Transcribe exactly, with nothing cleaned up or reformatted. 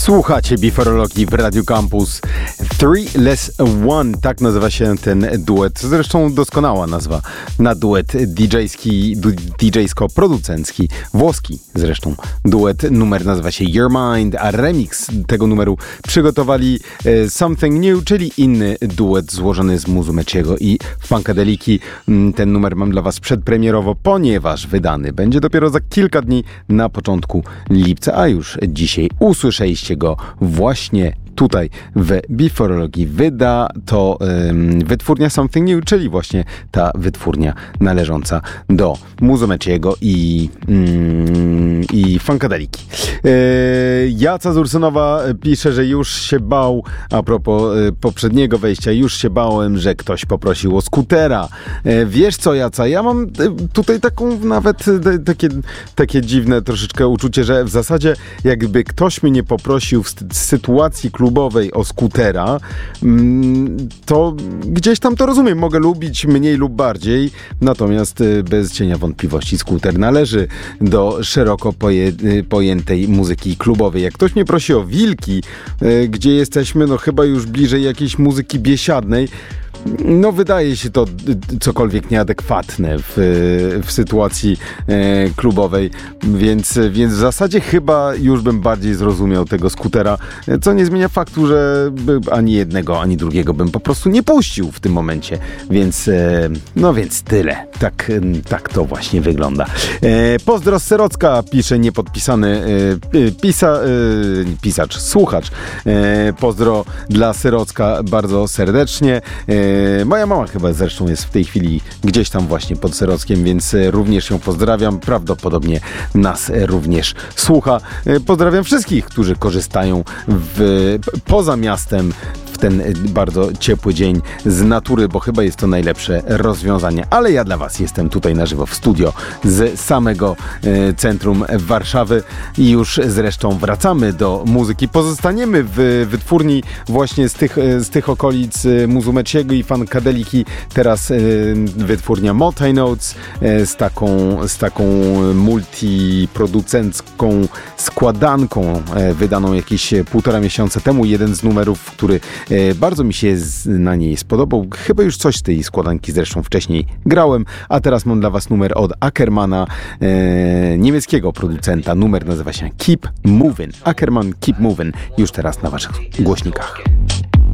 Słuchacie Biforologii w Radio Campus. Three Less One, tak nazywa się ten duet. Zresztą doskonała nazwa na duet didżejski, didżejsko-producencki, włoski zresztą. Duet, numer nazywa się Your Mind, a remix tego numeru przygotowali e, Something New, czyli inny duet złożony z Musu Meciego i Funkadeliki. Ten numer mam dla was przedpremierowo, ponieważ wydany będzie dopiero za kilka dni na początku lipca, a już dzisiaj usłyszeliście go właśnie tutaj w Biforologii. Wyda to ym, wytwórnia Something New, czyli właśnie ta wytwórnia należąca do Musu Meciego i, ym, i Funkadeliki. Yy, Jaca Zursynowa pisze, że już się bał, a propos y, poprzedniego wejścia, już się bałem, że ktoś poprosił o skutera. Yy, wiesz co, Jaca, ja mam y, tutaj taką nawet y, takie, takie dziwne troszeczkę uczucie, że w zasadzie jakby ktoś mnie nie poprosił w st- sytuacji klubowej o skutera, to gdzieś tam to rozumiem. Mogę lubić mniej lub bardziej, natomiast bez cienia wątpliwości skuter należy do szeroko poje- pojętej muzyki klubowej. Jak ktoś mnie prosi o wilki, gdzie jesteśmy no chyba już bliżej jakiejś muzyki biesiadnej, no wydaje się to cokolwiek nieadekwatne w, w sytuacji e, klubowej, więc, więc w zasadzie chyba już bym bardziej zrozumiał tego skutera, co nie zmienia faktu, że ani jednego, ani drugiego bym po prostu nie puścił w tym momencie, więc e, no więc tyle. Tak, tak to właśnie wygląda. E, pozdro z Serocka, pisze niepodpisany e, pisa, e, pisacz, słuchacz. E, pozdro dla Serocka bardzo serdecznie. E, Moja mama chyba zresztą jest w tej chwili gdzieś tam właśnie pod Serockiem, więc również ją pozdrawiam. Prawdopodobnie nas również słucha. Pozdrawiam wszystkich, którzy korzystają w, poza miastem w ten bardzo ciepły dzień z natury, bo chyba jest to najlepsze rozwiązanie. Ale ja dla was jestem tutaj na żywo w studio z samego e, centrum Warszawy i już zresztą wracamy do muzyki. Pozostaniemy w wytwórni właśnie z tych, z tych okolic Musu Meciego i Funkadeliki. Teraz e, wytwórnia Multinotes e, z taką, z taką multiproducencką składanką e, wydaną jakieś półtora miesiąca temu. Jeden z numerów, który e, bardzo mi się z, na niej spodobał. Chyba już coś z tej składanki zresztą wcześniej grałem, a teraz mam dla was numer od Ackermana, e, niemieckiego producenta. Numer nazywa się Keep Moving. Ackerman Keep Moving. Już teraz na waszych głośnikach.